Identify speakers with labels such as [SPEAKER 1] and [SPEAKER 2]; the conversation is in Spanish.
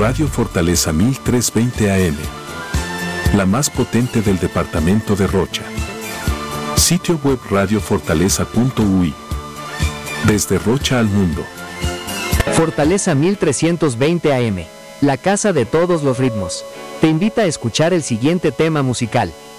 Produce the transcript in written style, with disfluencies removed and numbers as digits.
[SPEAKER 1] Radio Fortaleza 1320 AM. La más potente del departamento de Rocha. Sitio web radiofortaleza.ui. Desde Rocha al mundo.
[SPEAKER 2] Fortaleza 1320 AM. La casa de todos los ritmos. Te invita a escuchar el siguiente tema musical.